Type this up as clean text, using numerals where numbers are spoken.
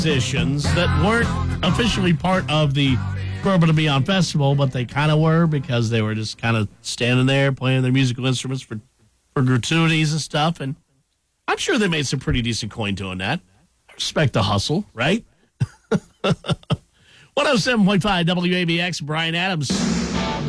musicians that weren't officially part of the Bourbon and Beyond Festival, but they kind of were because they were just kind of standing there playing their musical instruments for gratuities and stuff. And I'm sure they made some pretty decent coin doing that. I respect the hustle, right? 107.5 WABX, Brian Adams.